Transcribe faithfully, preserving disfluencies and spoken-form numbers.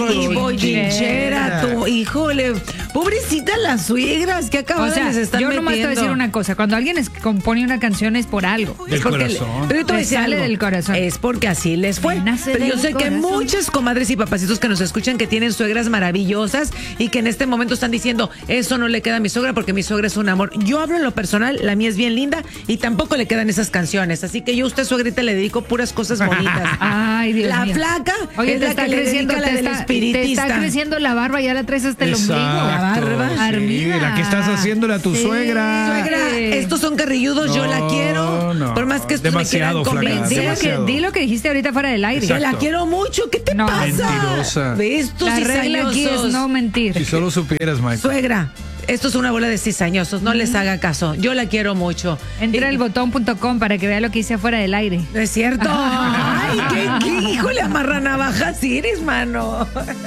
Y bochinchera, tú, híjole. Pobrecita las suegras que acaban O sea, les están yo nomás te voy a metiendo. decir una cosa. Cuando alguien es- compone una canción es por algo. Del Es porque- corazón. Pero yo te voy a Le decir sale algo. del corazón. Es porque así les fue. Le nace Pero yo del sé que corazón. muchas comadres y papacitos que nos escuchan que tienen suegras maravillosas y que en este momento están diciendo, eso no le queda a mi suegra porque mi suegra es un amor. Yo hablo en lo personal, la mía es bien linda y tampoco le quedan esas canciones. Así que yo a usted, suegrita, le dedico puras cosas bonitas. Ay, Dios La mío. flaca Oye, es te la está que le creciendo, dedica la te del está, te espiritista. está creciendo la barba, ya la traes hasta el ombligo. La barba. sí, Armida. la que estás haciéndole a tu Sí. suegra. Suegra, estos son carrilludos, yo la No, quiero. no. Por más que estos Demasiado, me quieran flaca, convencer. Di lo, que, demasiado. di lo que dijiste ahorita fuera del aire. Yo Exacto. la quiero mucho, ¿qué te No. pasa? Mentirosa. De estos La regla aquí es cizañosos. no mentir. Si solo supieras, Mike. Suegra, esto es una bola de cizañosos, no les haga caso. Yo la quiero mucho. Entra Y- el botón punto com para que vea lo que hice afuera del aire. ¿No es cierto? Ay, qué, qué hijo le amarra navajas eres, mano.